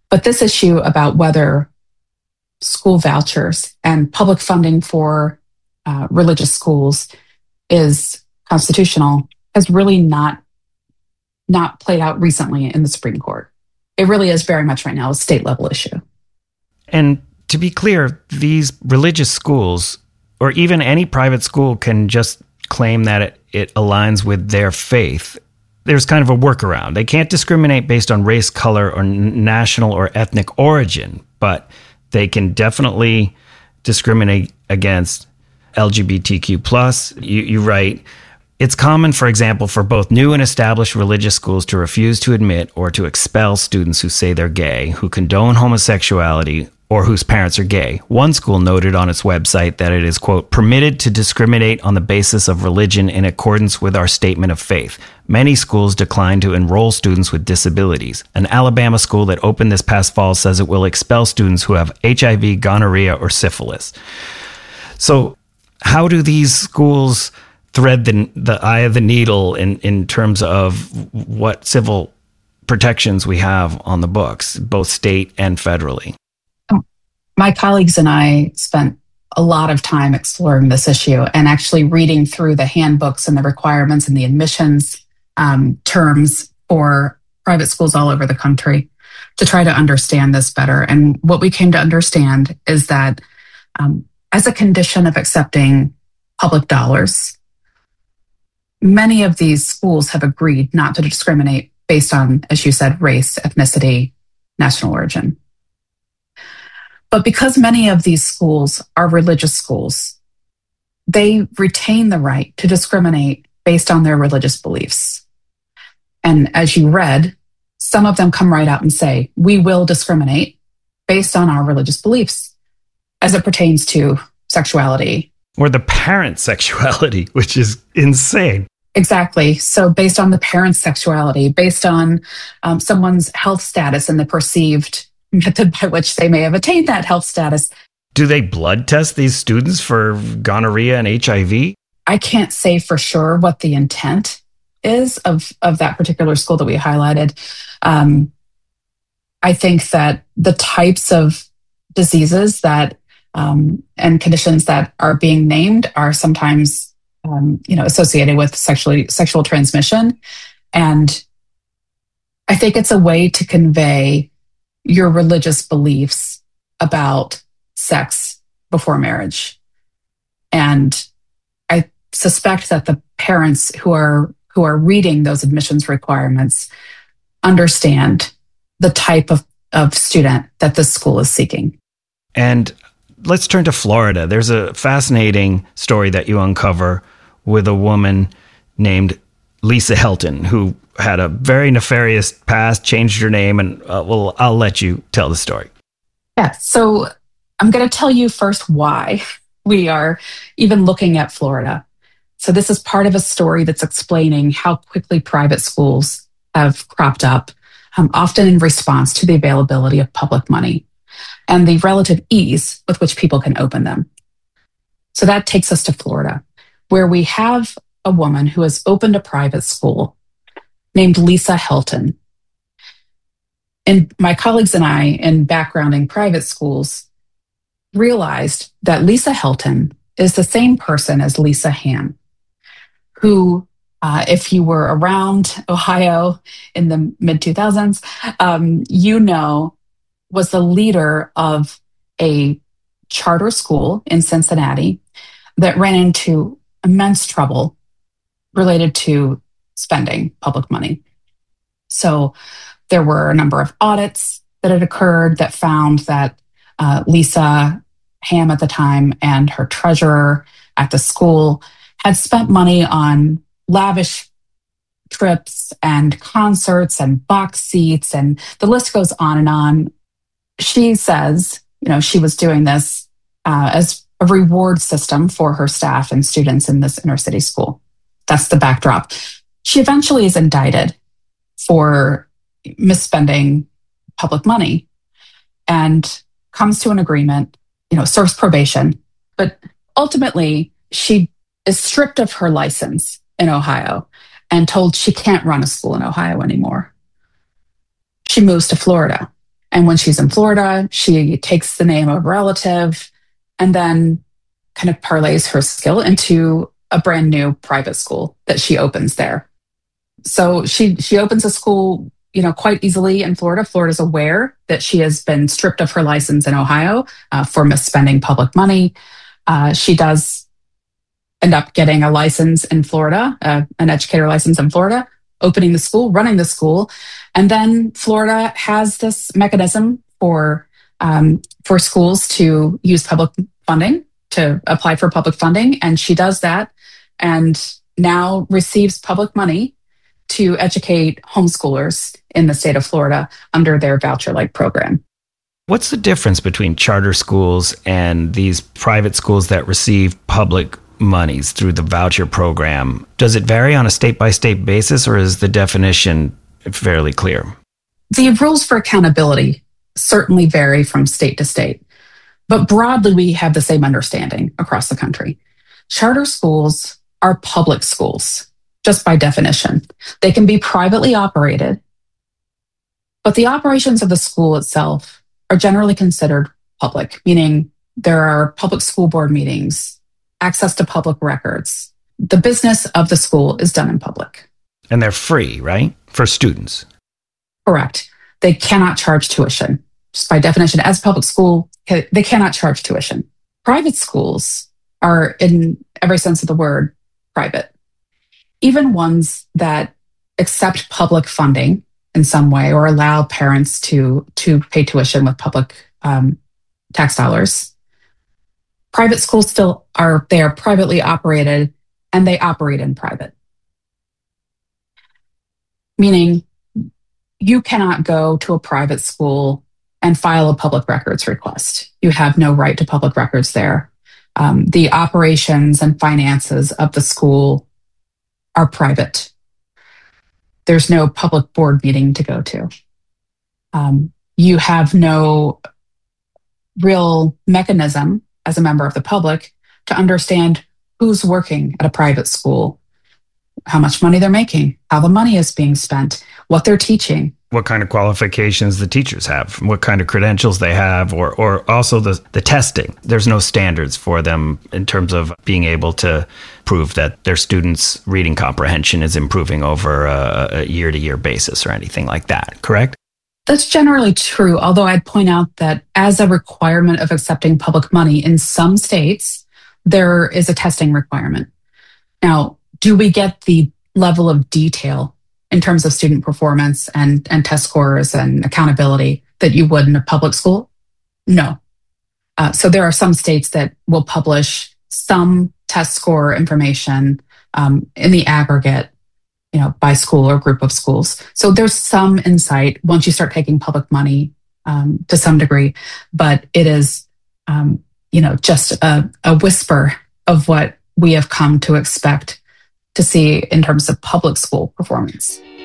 But this issue about whether school vouchers and public funding for religious schools is constitutional has really not played out recently in the Supreme Court. It really is very much right now a state level issue. And to be clear, these religious schools, or even any private school, can just claim that it aligns with their faith. There's kind of a workaround. They can't discriminate based on race, color, or national or ethnic origin, but they can definitely discriminate against LGBTQ+. You write, it's common, for example, for both new and established religious schools to refuse to admit or to expel students who say they're gay, who condone homosexuality, or whose parents are gay. One school noted on its website that it is, quote, permitted to discriminate on the basis of religion in accordance with our statement of faith. Many schools decline to enroll students with disabilities. An Alabama school that opened this past fall says it will expel students who have HIV, gonorrhea, or syphilis. So how do these schools thread the eye of the needle in terms of what civil protections we have on the books, both state and federally? My colleagues and I spent a lot of time exploring this issue and actually reading through the handbooks and the requirements and the admissions terms for private schools all over the country to try to understand this better. And what we came to understand is that as a condition of accepting public dollars, many of these schools have agreed not to discriminate based on, as you said, race, ethnicity, national origin. But because many of these schools are religious schools, they retain the right to discriminate based on their religious beliefs. And as you read, some of them come right out and say, we will discriminate based on our religious beliefs as it pertains to sexuality. Or the parent's sexuality, which is insane. Exactly. So based on the parent's sexuality, based on someone's health status and the perceived method by which they may have attained that health status. Do they blood test these students for gonorrhea and HIV? I can't say for sure what the intent is of that particular school that we highlighted. I think that the types of diseases that and conditions that are being named are sometimes associated with sexual transmission. And I think it's a way to convey your religious beliefs about sex before marriage. And I suspect that the parents who are reading those admissions requirements understand the type of student that this school is seeking. And let's turn to Florida. There's a fascinating story that you uncover with a woman named Lisa Helton, who had a very nefarious past, changed her name, and I'll let you tell the story. Yeah, so I'm going to tell you first why we are even looking at Florida. So this is part of a story that's explaining how quickly private schools have cropped up, often in response to the availability of public money and the relative ease with which people can open them. So that takes us to Florida, where we have a woman who has opened a private school named Lisa Helton. And my colleagues and I, in backgrounding private schools, realized that Lisa Helton is the same person as Lisa Ham, who, if you were around Ohio in the mid-2000s, was the leader of a charter school in Cincinnati that ran into immense trouble related to spending public money. So there were a number of audits that had occurred that found that Lisa Ham at the time and her treasurer at the school had spent money on lavish trips and concerts and box seats, and the list goes on and on. She says, she was doing this as a reward system for her staff and students in this inner city school. That's the backdrop. She eventually is indicted for misspending public money and comes to an agreement, serves probation, but ultimately she is stripped of her license in Ohio and told she can't run a school in Ohio anymore. She moves to Florida. And when she's in Florida, she takes the name of a relative and then kind of parlays her skill into a brand new private school that she opens there. So she opens a school, quite easily in Florida. Florida's aware that she has been stripped of her license in Ohio for misspending public money. She does end up getting a license in Florida, an educator license in Florida, opening the school, running the school. And then Florida has this mechanism for schools to use public funding, to apply for public funding. And she does that and now receives public money to educate homeschoolers in the state of Florida under their voucher-like program. What's the difference between charter schools and these private schools that receive public monies through the voucher program? Does it vary on a state-by-state basis, or is the definition fairly clear? The rules for accountability certainly vary from state to state, but broadly we have the same understanding across the country. Charter schools are public schools, just by definition. They can be privately operated, but the operations of the school itself are generally considered public, meaning there are public school board meetings, access to public records. The business of the school is done in public. And they're free, right? For students. Correct. They cannot charge tuition. Just by definition, as public school, they cannot charge tuition. Private schools are, in every sense of the word, private. Even ones that accept public funding in some way or allow parents to pay tuition with public tax dollars. Private schools still are, they are privately operated and they operate in private. Meaning you cannot go to a private school and file a public records request. You have no right to public records there. The operations and finances of the school are private. There's no public board meeting to go to. You have no real mechanism as a member of the public to understand who's working at a private school, how much money they're making, how the money is being spent, what they're teaching. What kind of qualifications the teachers have, what kind of credentials they have, or also the testing. There's no standards for them in terms of being able to prove that their students' reading comprehension is improving over a year-to-year basis or anything like that, correct? That's generally true, although I'd point out that as a requirement of accepting public money in some states, there is a testing requirement. Now, do we get the level of detail in terms of student performance and test scores and accountability that you would in a public school? No. So there are some states that will publish some test score information in the aggregate, by school or group of schools. So there's some insight once you start taking public money to some degree, but it is, just a whisper of what we have come to expect to see in terms of public school performance.